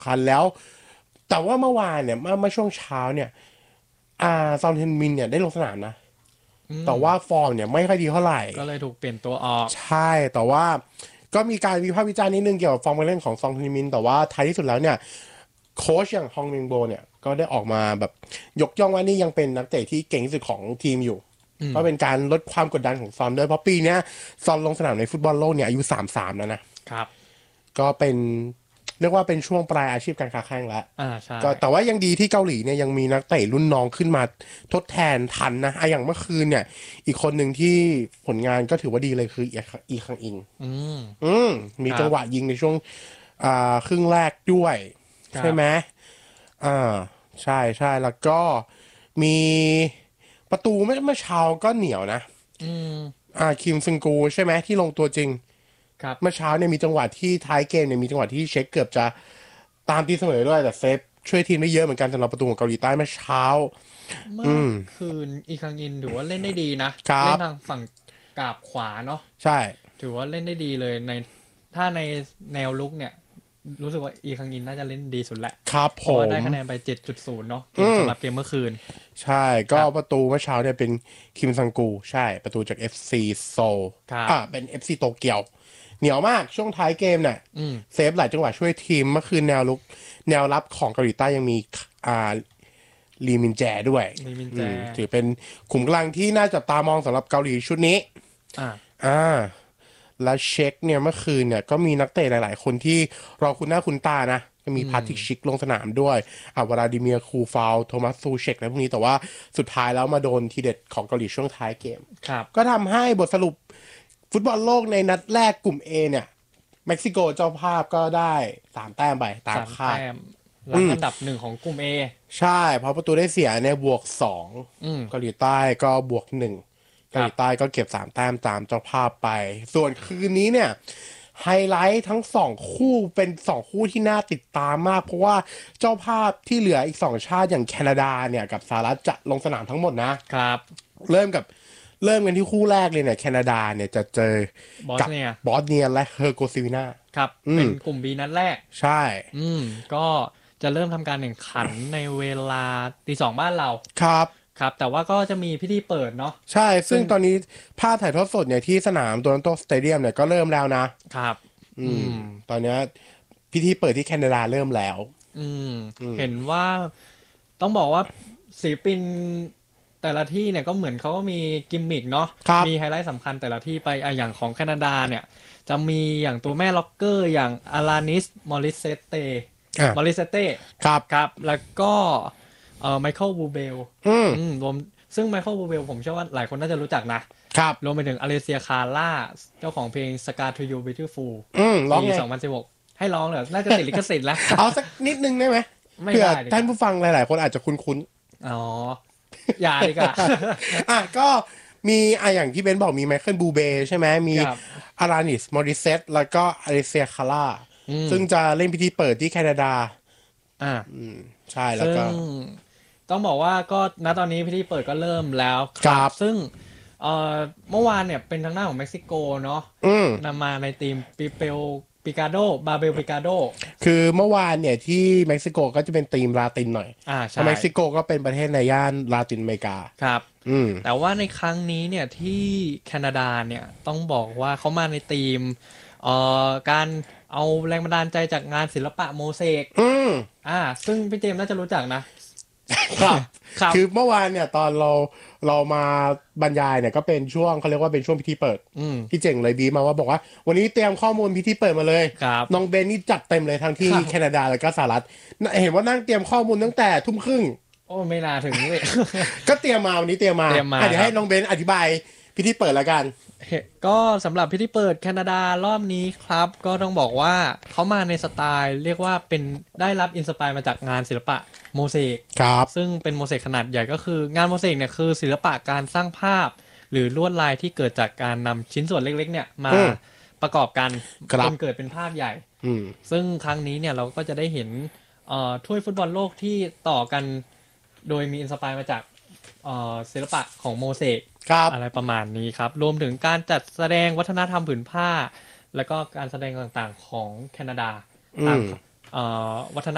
คัญแล้วแต่ว่าเมื่อวานเนี่ยเมื่อช่วงเช้าเนี่ยซอนเทนมินเนี่ยได้ลงสนามนะอืมแต่ว่าฟอร์มเนี่ยไม่ค่อยดีเท่าไหร่ก็เลยถูกเปลี่ยนตัวออกใช่แต่ว่าก็มีการวิพากษ์วิจารณ์นิดนึงเกี่ยวกับฟอร์มการเล่นของซองเทนมินแต่ว่าท้ายที่สุดแล้วเนี่ยโค้ชอย่างฮองมินโบเนี่ยก็ได้ออกมาแบบยกย่องว่านี่ยังเป็นนักเตะที่เก่งที่สุดของทีมอยู่อืมก็เป็นการลดความกดดันของซอนด้วยเพราะปีเนี้ยซอนลงสนามในฟุตบอลโลกเนี่ยอายุ33แล้วนะครับก็เป็นเรียกว่าเป็นช่วงปลายอาชีพการค้าแข่งแล้วใช่ก็แต่ว่ายังดีที่เกาหลีเนี่ยยังมีนักเตะรุ่นน้องขึ้นมาทดแทนทันนะอย่างเมื่อคืนเนี่ยอีกคนหนึ่งที่ผลงานก็ถือว่าดีเลยคืออีคังอิงอืมอืมคมีจังหวะรับยิงในช่วงครึ่งแรกด้วยครับใช่ไหมอ่าใช่ใช่แล้วก็มีประตูเมื่อเช้าก็เหนียวนะอืมคิมซึงกูใช่ไหมที่ลงตัวจริงครับเมื่อเช้าเนี่ยมีจังหวะที่ท้ายเกมเนี่ยมีจังหวะที่เช็คเกือบจะตามตีเสมอด้วยแต่เซฟช่วยทีมได้เยอะเหมือนกันสำหรับประตูของเกาหลีใต้เมื่อเช้าเมื่อคืนอีคังอินถือว่าเล่นได้ดีนะครับเล่นทางฝั่งกาบขวาเนาะใช่ถือว่าเล่นได้ดีเลยในถ้าในแนวลุกเนี่ยรู้สึกว่าอีคังอินน่าจะเล่นดีสุดแหละครับผเพราะว่าได้มคะแนนไป7.0เนาะเกมสำหรับเกมเมื่อคืนใช่ก็ครับประตูเมื่อเช้าเนี่ยเป็นคิมซังกูใช่ประตูจาก FC โซลครับเป็น FC โตเกียวเหนียวมากช่วงท้ายเกมเนี่ยอืมเซฟหลายจังหวะช่วยทีมเมื่อคืนแนวรับของเกาหลีใต้ยังมีอ่าลีมินแจด้วยมีมินแจถือเป็นขุมกำลังที่น่าจับตามองสำหรับเกาหลีชุดนี้อ่าอ่าและเช็คเนี่ยเมื่อคืนเนี่ยก็มีนักเตะหลายๆคนที่เราคุ้นหน้าคุ้นตานะก็มีอืมพาทิกชิกลงสนามด้วยวลาดิเมียร์คูฟาวโทมัสซูเชกอะไรพวกนี้แต่ว่าสุดท้ายแล้วมาโดนทีเด็ดของเกาหลีช่วงท้ายเกมครับก็ทำให้บทสรุปฟุตบอลโลกในนัดแรกกลุ่ม A เนี่ยเม็กซิโกเจ้าภาพก็ได้3 แต้มไปตามสามคาดแต้มหลังอันดับหนึ่งของกลุ่มเอใช่เพราะประตูได้เสียเนี่ยบวก 2 อืมเกาหลีใต้ก็บวก 1 คเกาหรับลีใต้ก็เก็บ3 แต้มตามเจ้าภาพไปส่วนคืนนี้เนี่ยไฮไลท์ทั้ง2 คู่เป็น2 คู่ที่น่าติดตามมากเพราะว่าเจ้าภาพที่เหลืออีก2 ชาติอย่างแคนาดาเนี่ยกับสหรัฐจะลงสนามทั้งหมดนะครับเริ่มกับเริ่มกันที่คู่แรกเลยเนี่ยแคนาดาเนี่ยจะเจอกับบอสเนียบอสเนียและเฮอร์โกซิวีนาครับอืมเป็นกลุ่มบีนัดแรกใช่อืมก็จะเริ่มทำการแข่งขันในเวลาตี 2บ้านเราครับครับแต่ว่าก็จะมีพิธีเปิดเนาะใช่ซึ่ซึ่งงตอนนี้ภาพถ่ายทอดสดเนี่ยที่สนามโตลอนโตสเตเดียมเนี่ยก็เริ่มแล้วนะครับอือืมมตอนเนี้ยพิธีเปิดที่แคนาดาเริ่มแล้วอืมเห็นว่าต้องบอกว่าศิลปินแต่ละที่เนี่ยก็เหมือนเขาก็มีกิมมิกเนาะครับมีไฮไลท์สำคัญแต่ละที่ไปอย่างของแคนาดาเนี่ยจะมีอย่างตัวแม่ล็อกเกอร์อย่างอารานิสมอริเซเตอ่ะมอริเซเต้ครับครับแล้วก็ไมเคิลบูเบลอืมรวมซึ่งไมเคิลบูเบลผมเชื่อว่าหลายคนน่าจะรู้จักนะครับรวมไปถึงอเลเซียคาร่าเจ้าของเพลง Scar to You Beautiful ร้อปีงไง 2016ให้ร้องเลยน่าจะติดลิขสิทธิ์แล้วเอาสักนิดนึงได้ไหมไม่เผื่อได้ดีกว่าท่านผู้ฟังหลายๆคนอาจจะคุ้นอ๋ออย่าดีกว่าๆก็มีอย่างที่เบนบอกมีไมเคิลบูเบใช่ไหมมีครับอารานิสมอริเซตแล้วก็อเลเซียคาร่าอืมซึ่งจะเล่นพิธีเปิดที่แคนาดาอ่าใช่แล้วซึ่งก็ต้องบอกว่าก็ณตอนนี้พิธีเปิดก็เริ่มแล้วคครับรับซึ่งเอ่อเมื่อวานเนี่ยเป็นทางหน้าของเม็กซิโกเนาะอืมนำมาในทีมปิเปลปิกาโดบาเบลปิกาโดคือเมื่อวานเนี่ยที่เม็กซิโกก็จะเป็นธีมลาตินหน่อยเพใช่ราะเม็กซิโกก็เป็นประเทศในย่านลาตินอเมริกาครับอืมแต่ว่าในครั้งนี้เนี่ยที่แคนาดาเนี่ยต้องบอกว่าเขามาในธีมการเอาแรงบันดาลใจจากงานศิลปะโมเสกอืมซึ่งพี่เจมส์น่าจะรู้จักนะครับครับคือเมื่อวานเนี่ยตอนเรามาบรรยายเนี่ยก็เป็นช่วงเขาเรียกว่าเป็นช่วงพิธีเปิดอืมพี่เจ๋งเลยบีบมาว่าบอกว่าวันนี้เตรียมข้อมูลพิธีเปิดมาเลยครับน้องเบนนี่จัดเต็มเลยทั้งที่ครับแคนาดาแล้วก็สหรัฐเห็นว่านั่งเตรียมข้อมูลตั้งแต่ทุ่มครึ่งโอ้ไม่น่าถึงเลยก็เตรียมมาวันนี้เตรียมมาเตรียมมาเดี๋ยวให้ครับน้องเบนอธิบายพิธีเปิดแล้วกันก็สำหรับพิธีเปิดแคนาดารอบนี้ครับก็ต้องบอกว่าเขามาในสไตล์เรียกว่าเป็นได้รับอินสปายมาจากงานศิลปะโมเสกครับซึ่งเป็นโมเสกขนาดใหญ่ก็คืองานโมเสกเนี่ยคือศิลปะการสร้างภาพหรือลวดลายที่เกิดจากการนำชิ้นส่วนเล็กๆเนี่ยมาประกอบกันจนเกิดเป็นภาพใหญ่อืมซึ่งครั้งนี้เนี่ยเราก็จะได้เห็นถ้วยฟุตบอลโลกที่ต่อกันโดยมีอินสปายมาจากศิลปะของโมเสกครับอะไรประมาณนี้ครับรวมถึงการจัดแสดงวัฒนธรรมผืนผ้า แล้วก็การแสดงต่างๆของแคนาดาตามวัฒน